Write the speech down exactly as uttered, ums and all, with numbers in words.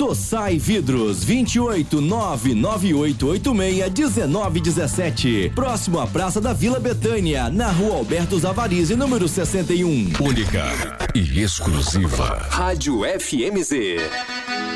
Tossai Vidros, vinte e oito, nove nove oito oito seis, dezenove dezessete. Próximo à Praça da Vila Betânia, na Rua Alberto Zavarizi, número sessenta e um. Única e exclusiva. Rádio F M Z.